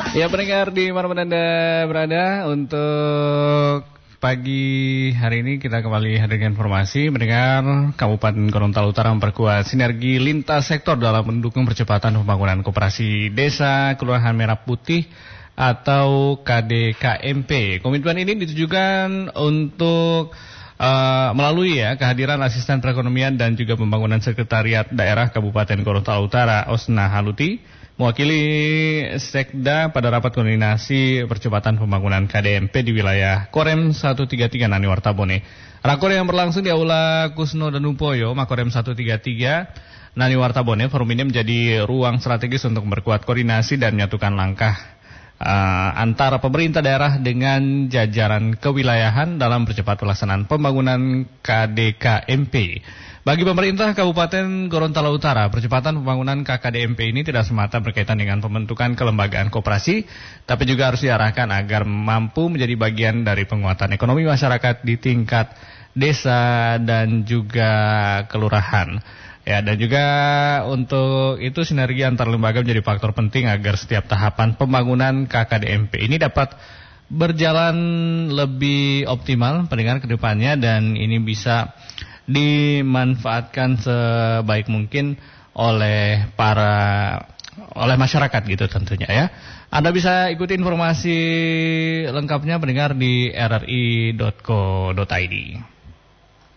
Ya pendengar di mana Anda berada, untuk pagi hari ini kita kembali hadirkan informasi. Mendengar Kabupaten Gorontalo Utara memperkuat sinergi lintas sektor dalam mendukung percepatan pembangunan koperasi desa Kelurahan Merah Putih atau KDKMP. Komitmen ini ditujukan untuk melalui kehadiran asisten perekonomian dan juga pembangunan sekretariat daerah Kabupaten Gorontalo Utara, Osna Haluti, mewakili Sekda pada rapat koordinasi percepatan pembangunan KDMP di wilayah Korem 133 Nani Wartabone. Rakor yang berlangsung di Aula Kusno Danupoyo, Makorem 133 Nani Wartabone. Forum ini menjadi ruang strategis untuk memperkuat koordinasi dan menyatukan langkah antara pemerintah daerah dengan jajaran kewilayahan dalam percepat pelaksanaan pembangunan KDKMP. Bagi pemerintah Kabupaten Gorontalo Utara, percepatan pembangunan KKDMP ini tidak semata berkaitan dengan pembentukan kelembagaan koperasi, tapi juga harus diarahkan agar mampu menjadi bagian dari penguatan ekonomi masyarakat di tingkat desa dan juga kelurahan. Ya, dan juga untuk itu sinergi antar lembaga menjadi faktor penting agar setiap tahapan pembangunan KKDMP ini dapat berjalan lebih optimal pendengar ke depannya, dan ini bisa dimanfaatkan sebaik mungkin oleh masyarakat gitu tentunya ya. Anda bisa ikuti informasi lengkapnya pendengar di rri.co.id.